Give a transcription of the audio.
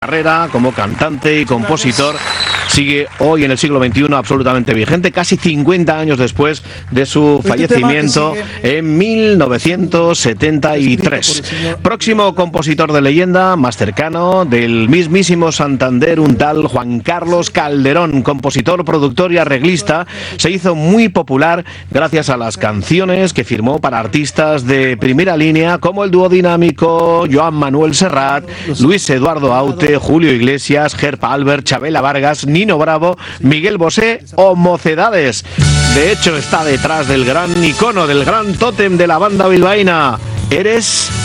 carrera como cantante y compositor sigue hoy en el siglo XXI absolutamente vigente, casi 50 años después de su fallecimiento en 1973. Próximo compositor de leyenda, más cercano, del mismísimo Santander, un tal Juan Carlos Calderón, compositor, productor y arreglista. Se hizo muy popular gracias a las canciones que firmó para artistas de primera línea como el dúo dinámico Joan Manuel Serrat, Luis Eduardo Aute, Julio Iglesias, Herb Alpert, Chabela Vargas, Nino Bravo, Miguel Bosé o Mocedades. De hecho, está detrás del gran icono, del gran tótem de la banda bilbaína. Eres